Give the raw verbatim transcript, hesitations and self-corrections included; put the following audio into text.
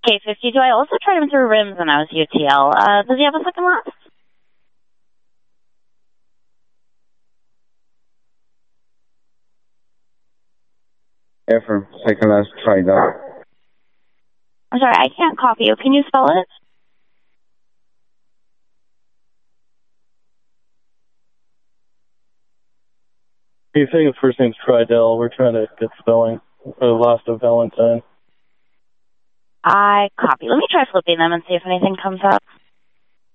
K fifty-two, I also tried him through rims when I was U T L. Uh, does he have a second last? Ephraim, second last, try that. I'm sorry, I can't copy you. Can you spell it? He's saying his first name's Tridell. We're trying to get spelling. The last of Valentine. I copy. Let me try flipping them and see if anything comes up.